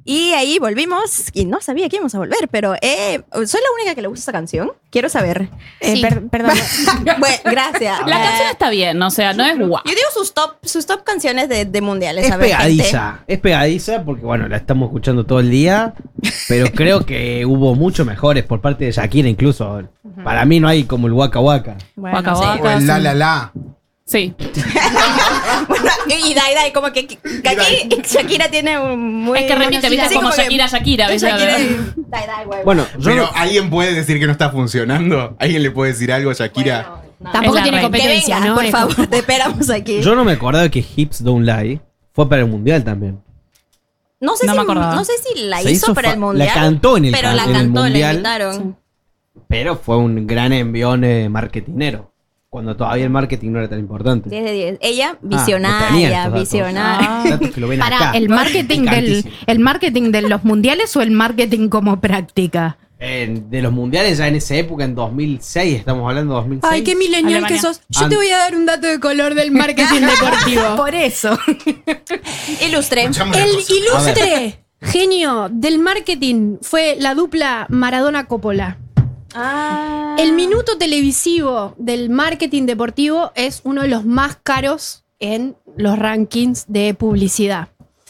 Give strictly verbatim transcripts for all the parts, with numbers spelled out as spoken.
Y ahí volvimos, y no sabía que íbamos a volver, pero eh, soy la única que le gusta esa canción. Quiero saber. Eh, Sí. per- perdón. Bueno, gracias. La Eh, canción está bien, o sea, no es guau. Yo digo sus top, sus top canciones de, de mundiales. Es a ver, pegadiza, gente. es pegadiza porque, bueno, la estamos escuchando todo el día, pero creo que hubo mucho mejores por parte de Shakira incluso. Para mí no hay como el Waka Waka. Bueno, Waka sí. Waka. O el la sí. la la. Sí. Bueno, y Dai Dai, como que, que aquí Shakira tiene un muy... Es que repite, viste, Sí, como que- Shakira, Shakira, ¿viste? Shakira y Dai Dai, güey. Bueno, yo Pero no- ¿alguien puede decir que no está funcionando? ¿Alguien le puede decir algo a Shakira? Bueno, no. Tampoco Es la tiene reina. Que competencia, venga, ¿no? por Es favor, como- te esperamos aquí. yo no me acordaba que Hips Don't Lie fue para el Mundial también. No sé, No si, me acordaba. no sé si la Se hizo, hizo para fa- el la mundial. cantó en el Pero can- la en el cantó, la mundial. invitaron. Pero fue un gran envión eh, marketinero. Cuando todavía el marketing no era tan importante. diez de diez. Ella, Ah, no tenía visionaria, estos datos. visionaria. Ah. Datos que lo ven Para acá. el marketing del Picantísimo. el marketing de los mundiales o el marketing como práctica. En- de los mundiales ya en esa época, en dos mil seis, estamos hablando de dos mil seis. Ay, qué millennial Alemania. que sos. Yo An- te voy a dar un dato de color del marketing deportivo. Por eso. Ilustre. Escuchame una El cosa. ilustre genio del marketing fue la dupla Maradona-Coppola. Ah. El minuto televisivo del marketing deportivo es uno de los más caros en los rankings de publicidad.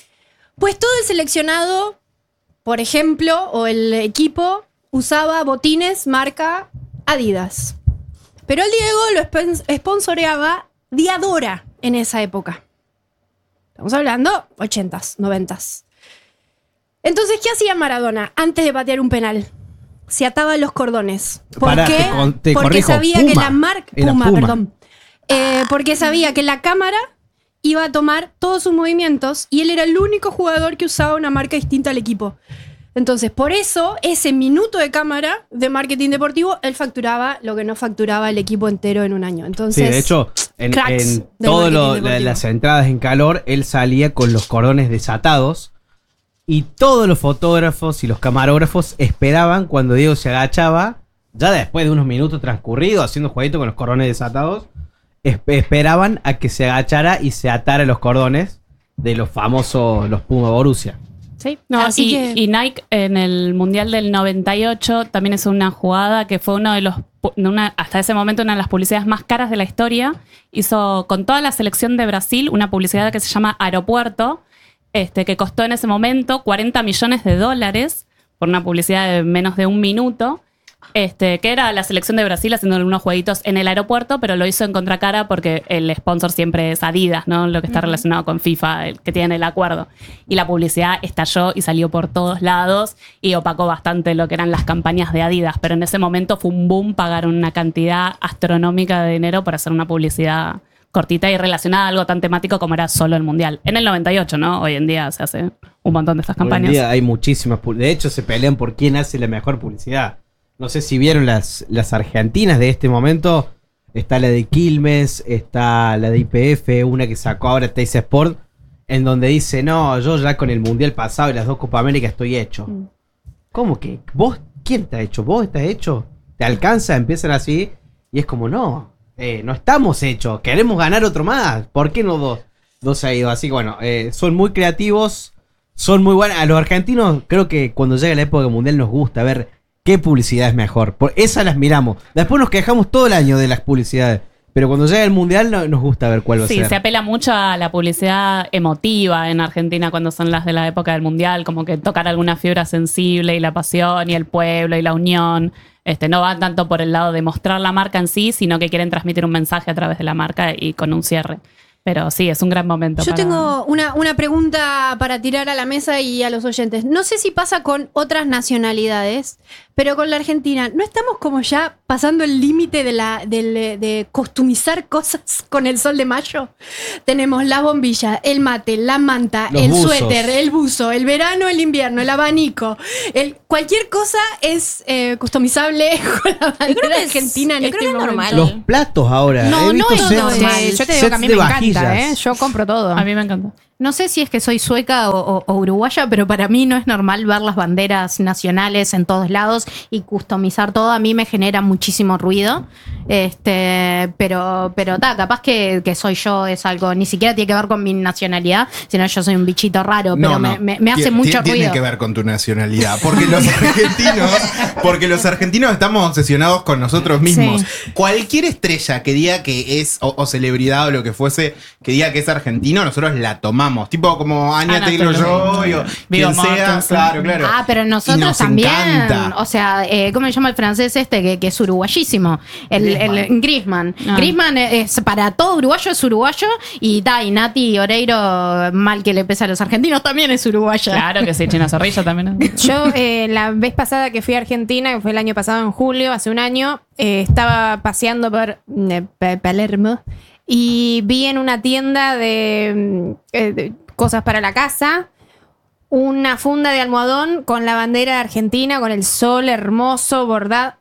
Pues todo el seleccionado, por ejemplo, o el equipo, usaba botines marca Adidas. Pero el Diego lo spon- sponsoreaba Diadora en esa época. Estamos hablando ochentas, noventas. Entonces, ¿qué hacía Maradona antes de patear un penal? Se ataba los cordones. ¿Por Pará, qué? te con- te porque corrijo, sabía que Puma. la marca... Era Puma, Puma. perdón. Eh, porque sabía que la cámara iba a tomar todos sus movimientos y él era el único jugador que usaba una marca distinta al equipo. Entonces, por eso, ese minuto de cámara de marketing deportivo, él facturaba lo que no facturaba el equipo entero en un año. Entonces, Sí, de hecho, en, cracks en del todas marketing deportivo. las entradas en calor, él salía con los cordones desatados y todos los fotógrafos y los camarógrafos esperaban cuando Diego se agachaba, ya después de unos minutos transcurridos haciendo jueguito con los cordones desatados, esp- esperaban a que se agachara y se atara los cordones de los famosos, los Puma Borussia. sí. No, Así y, que... y Nike en el Mundial del noventa y ocho también es una jugada que fue uno de los, pu- de una, hasta ese momento una de las publicidades más caras de la historia. Hizo con toda la selección de Brasil una publicidad que se llama Aeropuerto, este, que costó en ese momento cuarenta millones de dólares por una publicidad de menos de un minuto. Este, que era la selección de Brasil haciendo algunos jueguitos en el aeropuerto, pero lo hizo en contracara porque el sponsor siempre es Adidas, ¿no? Lo que está relacionado con FIFA, el que tiene el acuerdo. Y la publicidad estalló y salió por todos lados y opacó bastante lo que eran las campañas de Adidas, pero en ese momento fue un boom, pagaron una cantidad astronómica de dinero por hacer una publicidad cortita y relacionada a algo tan temático como era solo el Mundial. En el noventa y ocho, ¿no? Hoy en día se hace un montón de estas Hoy en campañas. día hay muchísimas. pu- De hecho, se pelean por quién hace la mejor publicidad. No sé si vieron las, las argentinas de este momento. Está la de Quilmes, está la de I P F, una que sacó ahora Teis Sport, en donde dice, no, yo ya con el Mundial pasado y las dos Copa América estoy hecho. Mm. ¿Cómo que? ¿Vos? ¿Quién está hecho? ¿Vos estás hecho? ¿Te alcanza? Empiezan así y es como, no, eh, no estamos hechos, queremos ganar otro más. ¿Por qué no dos? Dos se ha ido. Así que bueno, eh, son muy creativos, son muy buenos. A los argentinos creo que cuando llega la época mundial nos gusta ver qué publicidad es mejor. Por esas las miramos. Después nos quejamos todo el año de las publicidades. Pero cuando llega el mundial no, nos gusta ver cuál va a Sí, ser. se apela mucho a la publicidad emotiva en Argentina cuando son las de la época del Mundial, como que tocar alguna fibra sensible y la pasión y el pueblo y la unión. Este, no van tanto por el lado de mostrar la marca en sí, sino que quieren transmitir un mensaje a través de la marca y con un cierre. Pero sí, es un gran momento. Yo para- tengo una, una pregunta para tirar a la mesa y a los oyentes. No sé si pasa con otras nacionalidades, pero con la Argentina, ¿no estamos como ya pasando el límite de, la, del- de costumizar cosas con el sol de mayo? Tenemos la bombilla, el mate, la manta, Los el buzos. suéter, el buzo, el verano, el invierno, el abanico. El, cualquier cosa es eh, customizable con la bandera creo que es- argentina en yo este creo que es momento. normal. Los platos ahora. No, He no visto es sets- normal. Sí, yo te digo sets que a mí de me encanta, vajillas. ¿eh? Yo compro todo. A mí me encanta. No sé si es que soy sueca o, o- o uruguaya, pero para mí no es normal ver las banderas nacionales en todos lados y customizar todo. A mí me genera muchísimo ruido. Este, pero, pero ta, capaz que, que soy yo, es algo, ni siquiera tiene que ver con mi nacionalidad, sino yo soy un bichito raro, pero No, me, no. me, me hace Tien- mucho tien- ruido. Tiene que ver con tu nacionalidad. Porque los argentinos, porque los argentinos estamos obsesionados con nosotros mismos. Sí. Cualquier estrella que diga que es, o, o celebridad o lo que fuese, que diga que es argentino, nosotros la tomamos. Tipo como Anya Ana Taylor-Joy o Viggo quien sea. Mortensen. Claro, claro. Ah, pero Y nosotros nos también. encanta. O sea, eh, ¿cómo se llama el francés este que, que es uruguayísimo? El el Griezmann. Ah. Griezmann es para todo uruguayo, es uruguayo. Y ta, y Nati Oreiro, mal que le pese a los argentinos, también es uruguaya. Claro que sí, China Zorrilla también. Yo, eh, la vez pasada que fui a Argentina, que fue el año pasado en julio, hace un año, eh, estaba paseando por eh, Pa- Palermo y vi en una tienda de, mm, eh, de cosas para la casa una funda de almohadón con la bandera de Argentina, con el sol hermoso, bordado.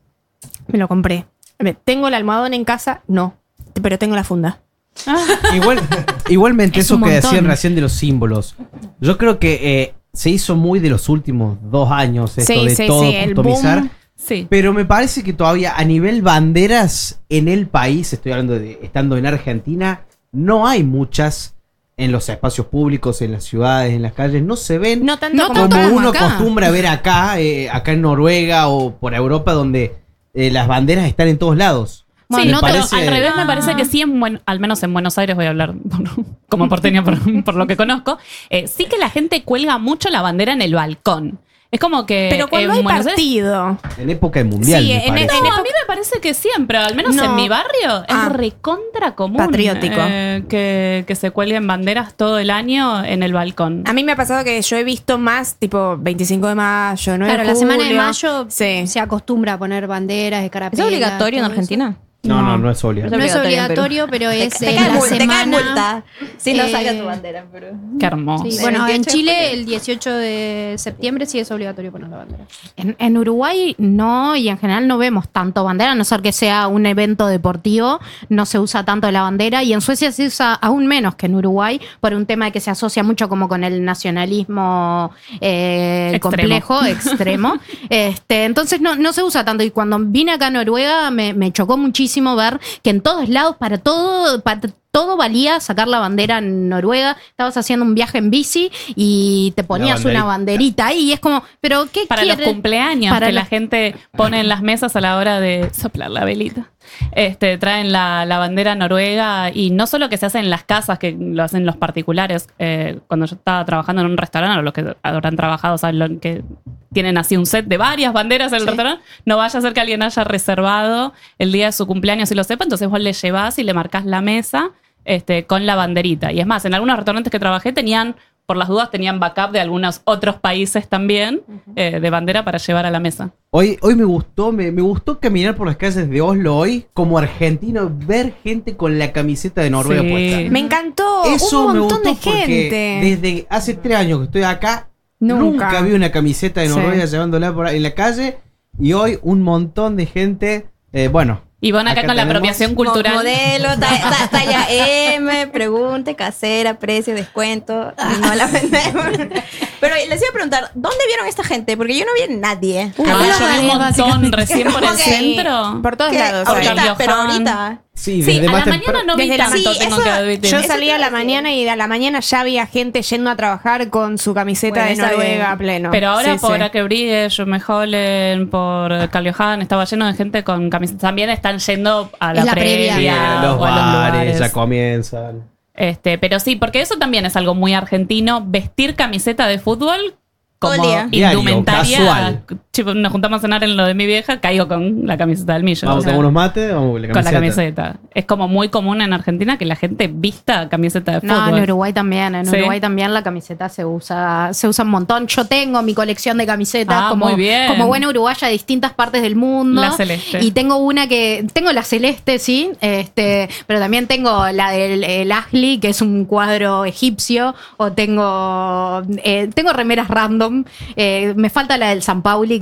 Me lo compré. ¿Tengo el almohadón en casa? No, pero tengo la funda. Igual, igualmente, Es eso un que montón. decían recién de los símbolos. Yo creo que eh, se hizo muy de los últimos dos años esto Sí, de sí, todo sí, el customizar. boom. Sí. Pero me parece que todavía a nivel banderas en el país, estoy hablando de estando en Argentina, no hay muchas en los espacios públicos, en las ciudades, en las calles. No se ven No tanto No como tanto como como uno acá. acostumbra a ver acá, eh, acá en Noruega o por Europa, donde eh, las banderas están en todos lados. Sí, Me no, pero parece- al revés me parece que sí, en buen- al menos en Buenos Aires voy a hablar por- como porteña por, por lo que conozco, eh, sí que la gente cuelga mucho la bandera en el balcón. Es como que Pero cuando en hay Buenos Aires- partido. En época de mundial, Sí, me en- parece. en- No, a mí me parece que siempre, al menos No. en mi barrio, Ah. es recontra común. Patriótico. eh, que, que se cuelguen banderas todo el año en el balcón. A mí me ha pasado que yo he visto más, tipo veinticinco de mayo, nueve Claro, de la semana de julio. mayo Sí. se acostumbra a poner banderas, ¿Es escarapelas. obligatorio en todo eso. Argentina? No, no, no es obligatorio. No es obligatorio, obligatorio, pero Te, es te en cae la mul- te cae semana. multa si no eh, sacas tu bandera, pero... Qué hermoso. Sí, El bueno, en veintiocho de Chile julio. el dieciocho de septiembre sí es obligatorio poner la bandera. En, en Uruguay no, y en general no vemos tanto bandera, a no ser que sea un evento deportivo, no se usa tanto la bandera, y en Suecia se usa aún menos que en Uruguay, por un tema de que se asocia mucho como con el nacionalismo eh, Extremo. complejo, extremo. Este, entonces no, no se usa tanto, y cuando vine acá a Noruega me, me chocó muchísimo ver que en todos lados, para todo, para todo valía sacar la bandera en Noruega. Estabas haciendo un viaje en bici y te ponías banderita. una banderita ahí, y es como, pero ¿qué Para los quiere? cumpleaños Para que los- la gente pone en las mesas a la hora de soplar la velita. Este, traen la, la bandera noruega, y no solo que se hace en las casas, que lo hacen los particulares. Eh, cuando yo estaba trabajando en un restaurante, o los que habrán trabajado saben lo que tienen así un set de varias banderas en el restaurante, no vaya a ser que alguien haya reservado el día de su cumpleaños y lo sepa, entonces vos le llevás y le marcás la mesa este, con la banderita. Y es más, en algunos restaurantes que trabajé tenían, por las dudas, tenían backup de algunos otros países también, eh, de bandera para llevar a la mesa. Hoy, hoy me gustó, me, me gustó caminar por las calles de Oslo hoy, como argentino, ver gente con la camiseta de Noruega Sí. puesta. Me encantó. Eso un me montón gustó de gente. porque desde hace tres años que estoy acá, nunca, Nunca. vi una camiseta de Sí. Noruega llevándola por ahí en la calle, y hoy un montón de gente, eh, bueno. Y van acá, Acá con la tenemos apropiación cultural. Mo- Modelo, ta- ta- talla M, pregunte, casera, precio, descuento. No la vendemos. Pero les iba a preguntar, ¿dónde vieron esta gente? Porque yo no vi a nadie. Ah, Hablo yo vi un de- montón recién por el Ok. centro. Por todos ¿Qué? lados. Ahorita- hay. Ahorita, pero Johan. ahorita. Sí, Sí, desde a más la tempra- mañana no vi Desde la- tanto, sí, tengo eso- que admitir. Yo Eso salí te a iba la a decir. mañana y a la mañana ya había gente yendo a trabajar con su camiseta Bueno, de está Noruega bien. a pleno. Pero ahora Sí, por sí. Akebrige, Hollen, por Karl Johan, estaba lleno de gente con camisetas. También están yendo a la, Es la previa, previa. Sí, los o a los bares lugares. ya comienzan. Este, pero sí, porque eso también es algo muy argentino, vestir camiseta de fútbol como Todo el día. Diario, indumentaria. casual. Tipo, nos juntamos a cenar en lo de mi vieja, caigo con la camiseta del Millo. Vamos o sea, a tomar unos mates, vamos con la con la camiseta. camiseta. Es como muy común en Argentina que la gente vista camiseta de No, fútbol. en Uruguay también, en Sí. Uruguay también la camiseta se usa, se usa un montón. Yo tengo mi colección de camisetas Ah, como, muy bien. como buena uruguaya de distintas partes del mundo. La celeste. Y tengo una que, tengo la celeste, sí, este, pero también tengo la del el Ahly, que es un cuadro egipcio, o tengo, eh, tengo remeras random. Eh, me falta la del San Pauli, que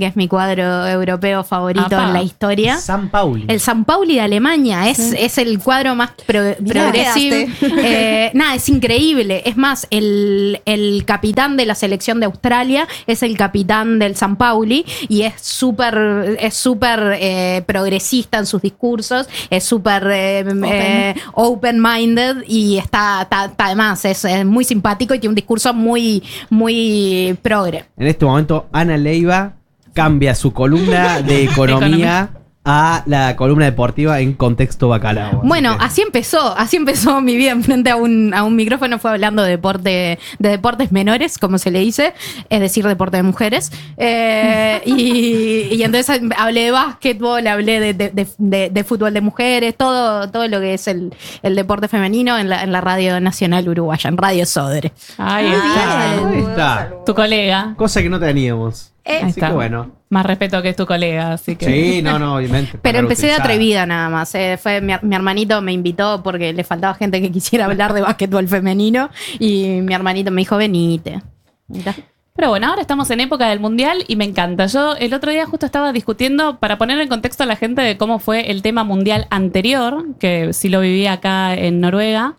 que es mi cuadro europeo favorito Apa. en la historia. San Pauli. El San Pauli de Alemania es, es el cuadro más pro- Mirá, progresivo. Eh, nada, es increíble. Es más, el, el capitán de la selección de Australia es el capitán del San Pauli y es súper es súper eh, progresista en sus discursos, es súper eh, eh, open-minded y está, está, está además, es, es muy simpático y tiene un discurso muy, muy progre. En este momento, Ana Leiva cambia su columna de economía a la columna deportiva en contexto bacalao. Así Bueno, que- así empezó, así empezó mi vida enfrente a un, a un micrófono, fue hablando de deporte, de deportes menores, como se le dice, es decir, deporte de mujeres. Eh, y, y entonces hablé de básquetbol, hablé de, de, de, de- de fútbol de mujeres, todo, todo lo que es el, el deporte femenino en la, en la Radio Nacional Uruguaya, en Radio Sodre. Ahí Muy está. bien. Ahí está. Tu colega. Cosa que no teníamos. Ahí Así está. que bueno. Más respeto que es tu colega, así que. Sí, no, no, obviamente. Pero palabra empecé de utilizada. atrevida nada más. eh. Fue mi, mi hermanito me invitó porque le faltaba gente que quisiera hablar de básquetbol femenino y mi hermanito me dijo, venite. Mirá. Pero bueno, ahora estamos en época del mundial y me encanta. Yo el otro día justo estaba discutiendo para poner en contexto a la gente de cómo fue el tema mundial anterior, que sí lo viví acá en Noruega.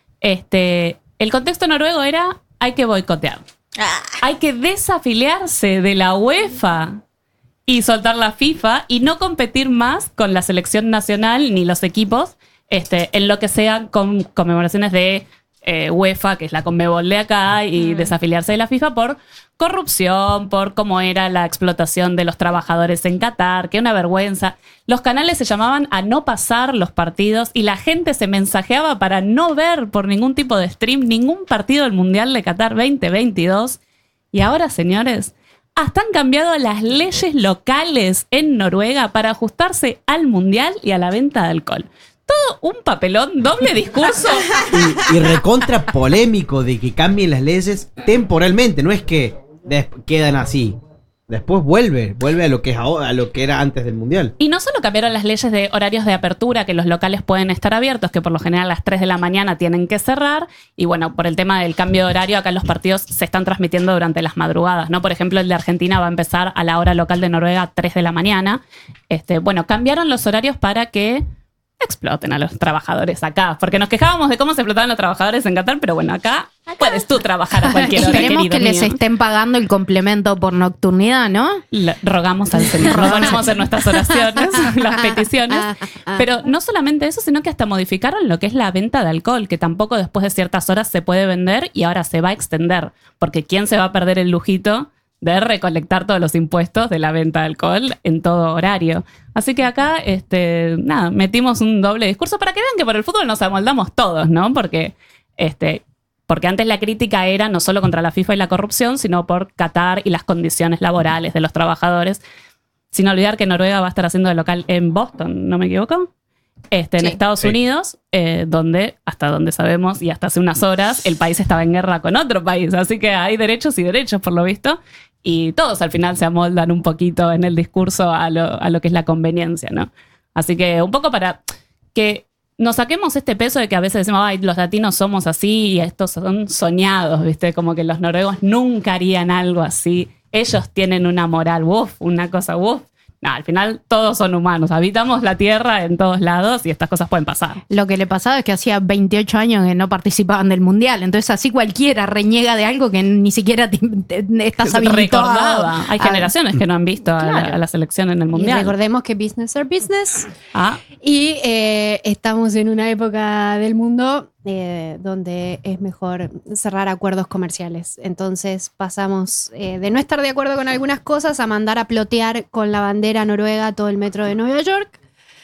Este, el contexto noruego era hay que boicotear. Ah, Hay que desafiliarse de la UEFA y soltar la FIFA y no competir más con la selección nacional ni los equipos este, en lo que sean con conmemoraciones de eh, UEFA, que es la Conmebol de acá, y desafiliarse de la FIFA por corrupción, por cómo era la explotación de los trabajadores en Qatar, que una vergüenza. Los canales se llamaban a no pasar los partidos y la gente se mensajeaba para no ver por ningún tipo de stream ningún partido del Mundial de Qatar veinte veintidós. Y ahora, señores, hasta han cambiado las leyes locales en Noruega para ajustarse al Mundial y a la venta de alcohol. Todo un papelón, doble discurso. Y, y recontra polémico de que cambien las leyes temporalmente. No es que des- quedan así. Después vuelve, vuelve a lo que es ahora, a lo que era antes del mundial. Y no solo cambiaron las leyes de horarios de apertura, que los locales pueden estar abiertos, que por lo general a las tres de la mañana tienen que cerrar. Y bueno, por el tema del cambio de horario, acá los partidos se están transmitiendo durante las madrugadas, ¿no? Por ejemplo, el de Argentina va a empezar a la hora local de Noruega a tres de la mañana. Este, bueno, cambiaron los horarios para que exploten a los trabajadores acá. Porque nos quejábamos de cómo se explotaban los trabajadores en Qatar, pero bueno, acá puedes tú trabajar a cualquier hora, Esperemos querido que les mío. estén pagando el complemento por nocturnidad, ¿no? Le- rogamos al Señor, lo ponemos en nuestras oraciones, las peticiones. Pero no solamente eso, sino que hasta modificaron lo que es la venta de alcohol, que tampoco después de ciertas horas se puede vender y ahora se va a extender. Porque ¿quién se va a perder el lujito de recolectar todos los impuestos de la venta de alcohol en todo horario? Así que acá, este, nada, metimos un doble discurso para que vean que por el fútbol nos amoldamos todos, ¿no? Porque, este, porque antes la crítica era no solo contra la FIFA y la corrupción, sino por Qatar y las condiciones laborales de los trabajadores. Sin olvidar que Noruega va a estar haciendo de local en Boston, ¿no me equivoco? Este, en Sí. Estados Sí. Unidos, eh, donde, hasta donde sabemos, y hasta hace unas horas, el país estaba en guerra con otro país. Así que hay derechos y derechos, por lo visto. Y todos al final se amoldan un poquito en el discurso a lo, a lo que es la conveniencia, ¿no? Así que un poco para que nos saquemos este peso de que a veces decimos, ay, los latinos somos así y estos son soñados, ¿viste? Como que los noruegos nunca harían algo así. Ellos tienen una moral, uff, una cosa, uff. No, al final todos son humanos, habitamos la tierra en todos lados y estas cosas pueden pasar. Lo que le pasaba es que hacía veintiocho años que no participaban del mundial. Entonces, así cualquiera reniega de algo que ni siquiera te, te- estás habilitado. Recordaba, hay a- generaciones que no han visto a, la, Claro. a la selección en el Y mundial. recordemos que business are business. Ah, Y eh, estamos en una época del mundo eh, donde es mejor cerrar acuerdos comerciales. Entonces pasamos eh, de no estar de acuerdo con algunas cosas a mandar a plotear con la bandera noruega todo el metro de Nueva York.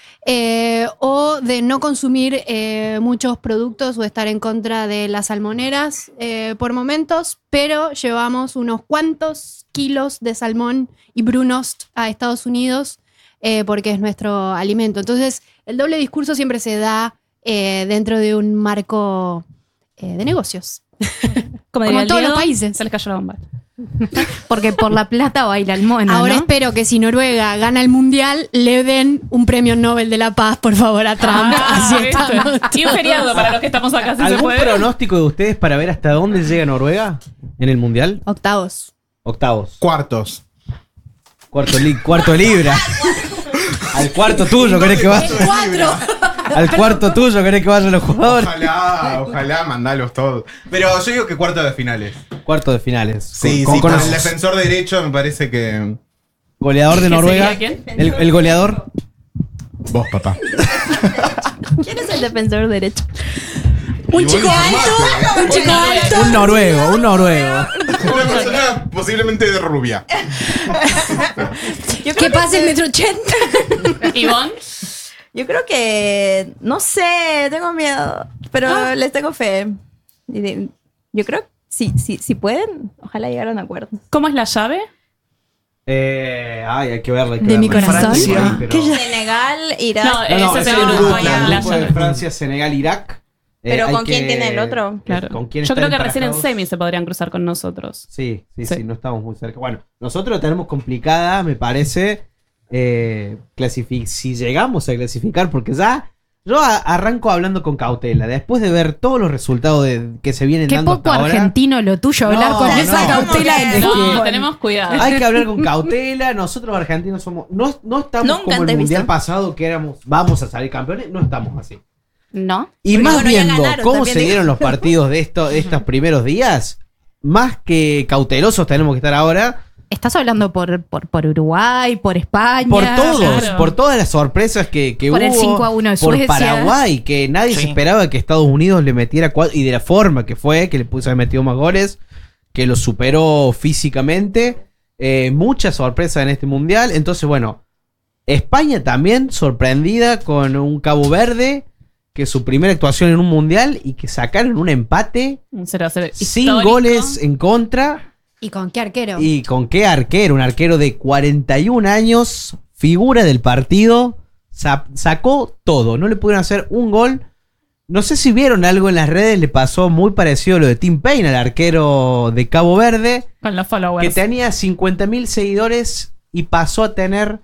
Eh, o de no consumir eh, muchos productos o estar en contra de las salmoneras eh, por momentos, pero llevamos unos cuantos kilos de salmón y brunost a Estados Unidos eh, porque es nuestro alimento. Entonces, el doble discurso siempre se da eh, dentro de un marco eh, de negocios. como Como diría en el todos los Diego, países. se les cayó la bomba. Porque por la plata baila el mono, Ahora ¿no? espero que si Noruega gana el mundial, le den un premio Nobel de la Paz, por favor, a Trump. Ah, Así ¿viste? estamos. Y un feriado para los que estamos acá, si se ¿Algún puede. pronóstico de ustedes para ver hasta dónde llega Noruega en el mundial? Octavos. Octavos. Cuartos. Cuarto, li cuarto de libra. Al cuarto tuyo, ¿querés que vaya? Cuatro. Al cuarto tuyo, ¿querés que vayan los jugadores? Ojalá, ojalá, mandalos todos. Pero yo digo que cuarto de finales. Cuarto de finales. Sí, con, sí, con, con con el defensor derecho me parece que. Goleador de ¿Qué Noruega. sería quién? El, el goleador. Vos, papá. ¿Quién es el defensor derecho? Un chico alto. Un chico alto. Un noruego, un noruego. Una persona posiblemente de rubia. Yo creo ¿Qué que pasa el se- metro ochenta? Ivonne. Yo creo que. No sé, tengo miedo. Pero Ah. les tengo fe. Y de- Yo creo que si, si, si pueden, ojalá llegar a un acuerdo. ¿Cómo es la llave? Eh, ay, hay que verla. hay que De mi verla. corazón. Sí, Francia. pero- Senegal, Irak. No, No, no, ese ese es es el el grupo, grupo, ya, el la grupo de llave. Francia, Senegal, Irak. Eh, Pero hay ¿con quién que- tiene el otro? Claro. ¿Con quién Yo están creo que recién en emparejados? semi se podrían cruzar con nosotros. Sí, sí, Sí. sí, no estamos muy cerca. Bueno, nosotros la tenemos complicada, me parece. Eh, clasifi- si llegamos a clasificar, porque ya yo a- arranco hablando con cautela. Después de ver todos los resultados de, que se vienen Qué dando poco hasta ahora, argentino lo tuyo, hablar No, con no, esa no. cautela del Es que- fútbol. tenemos cuidado. hay que hablar con cautela. Nosotros argentinos somos. No, no estamos Nunca como el antes mundial visto. pasado que éramos. Vamos a salir campeones. No estamos así. ¿No? Y Porque, más bueno, ya viendo ganaron cómo también, se digo. dieron los partidos de, esto, de estos primeros días, más que cautelosos tenemos que estar ahora. Estás hablando por, por, por Uruguay, por España. Por todos, claro. por todas las sorpresas que, que Por hubo. el cinco a uno de por Suecia. Paraguay, que nadie se Sí. esperaba que Estados Unidos le metiera cuatro, y de la forma que fue, que le puso haber metido más goles, que lo superó físicamente. Eh, mucha sorpresa en este mundial. Entonces, bueno, España también sorprendida con un Cabo Verde, que su primera actuación en un mundial y que sacaron un empate Un cero a cero sin histórico. goles en contra. ¿Y con qué arquero? ¿Y con qué arquero? Un arquero de cuarenta y un años, figura del partido, sa- sacó todo, no le pudieron hacer un gol. No sé si vieron algo en las redes, le pasó muy parecido a lo de Tim Payne, al arquero de Cabo Verde, Con los que followers. tenía cincuenta mil seguidores y pasó a tener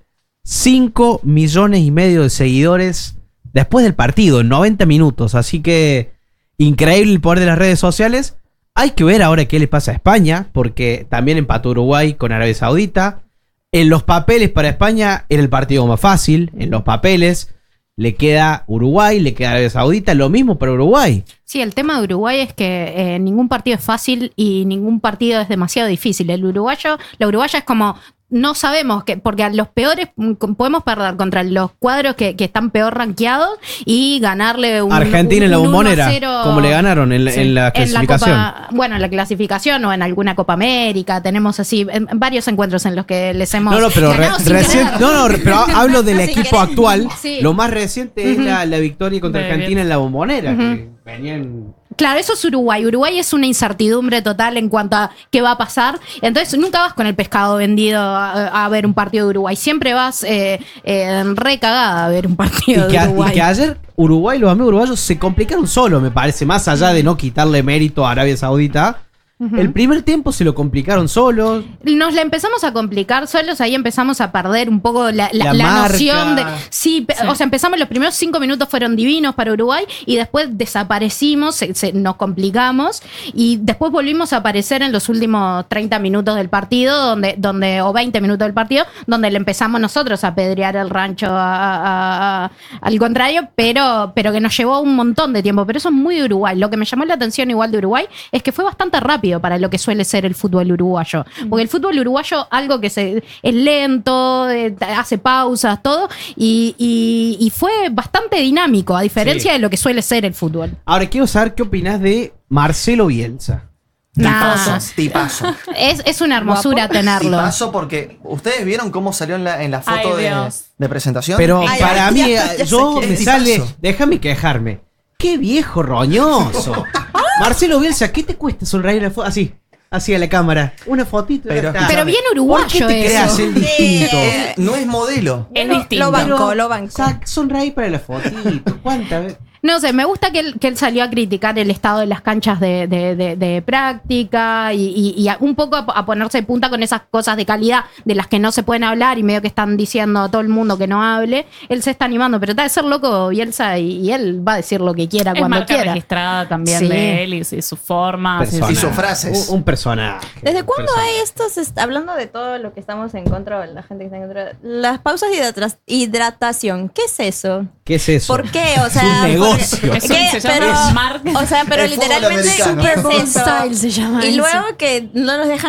cinco millones y medio de seguidores después del partido, en noventa minutos. Así que increíble el poder de las redes sociales. Hay que ver ahora qué le pasa a España, porque también empató Uruguay con Arabia Saudita. En los papeles para España era el partido más fácil. En los papeles le queda Uruguay, le queda Arabia Saudita. Lo mismo para Uruguay. Sí, el tema de Uruguay es que eh, ningún partido es fácil y ningún partido es demasiado difícil. El uruguayo, la uruguaya es como, no sabemos, que porque a los peores mm, podemos perder contra los cuadros que, que están peor rankeados y ganarle un Argentina en la un uno a bombonera, cero como le ganaron en la, Sí. en la en la clasificación. Copa, bueno, en la clasificación o en alguna Copa América. Tenemos así en- en varios encuentros en los que les hemos No, no, pero re- ganado sin recién, querer. no, no, re- pero hablo del Sin equipo querer. actual. Sí. Lo más reciente es la, la victoria contra De Argentina bien. en la bombonera, Ujú. que venían. Claro, eso es Uruguay. Uruguay es una incertidumbre total en cuanto a qué va a pasar. Entonces, nunca vas con el pescado vendido a, a ver un partido de Uruguay. Siempre vas eh, eh, recagada a ver un Y partido que, de a- y Uruguay. que ayer Uruguay, los amigos uruguayos, se complicaron solo, me parece, más allá de no quitarle mérito a Arabia Saudita. El primer tiempo se lo complicaron solos. Nos la empezamos a complicar solos, ahí empezamos a perder un poco la, la- La la marca. noción de... Sí, pe- Sí. o sea, empezamos, los primeros cinco minutos fueron divinos para Uruguay y después desaparecimos, se- se- nos complicamos y después volvimos a aparecer en los últimos treinta minutos del partido, donde, donde o veinte minutos del partido, donde le empezamos nosotros a pedrear el rancho a- a- a- al contrario, pero, pero que nos llevó un montón de tiempo. Pero eso es muy de Uruguay. Lo que me llamó la atención igual de Uruguay es que fue bastante rápido para lo que suele ser el fútbol uruguayo. Porque el fútbol uruguayo, algo que se, es lento, eh, hace pausas, todo, y, y- y fue bastante dinámico, a diferencia Sí. de lo que suele ser el fútbol. Ahora quiero saber qué opinás de Marcelo Bielsa. Tipazo, Nah. tipazo. Es, es una hermosura tenerlo. Tipazo porque ustedes vieron cómo salió en la, en la foto Ay, de, Dios. de presentación. Pero Ay, para ay, mí, ya- ya sé yo quién me es. sale. Tipazo. Déjame quejarme. ¡Qué viejo roñoso! Marcelo Bielsa, ¿qué te cuesta sonreír la foto? Así, así a la cámara. Una fotito. y Pero ya está. Pero bien ¿Por qué uruguayo te eso. creas el distinto? Eh, no es modelo. Es Lo- distinto. Lo banco, Pero, lo banco. sac- sonreí para la fotito. ¿Cuántas veces? No sé, me gusta que él, que él salió a criticar el estado de las canchas de, de, de, de práctica y, y, y a- un poco a, a ponerse de punta con esas cosas de calidad de las que no se pueden hablar y medio que están diciendo a todo el mundo que no hable. Él se está animando, pero está de ser loco Bielsa y, y él va a decir lo que quiera Es cuando marca quiera. registrada también Sí. de él y, y sus formas. y Persona. Hizo frases. Un, un personaje. ¿Desde cuándo Persona. hay estos, est- hablando de todo lo que estamos en contra, o la gente que está en contra, las pausas de hidratra- hidratación? ¿Qué es eso? ¿Qué es eso? ¿Por qué? O Es sea, un negocio. porque- Es un- ¿qué? se llama Pero- Smart. O sea, pero El fútbol literalmente, americano. ¿qué Super Bowl es eso? style se llama Y eso. luego que no nos dejan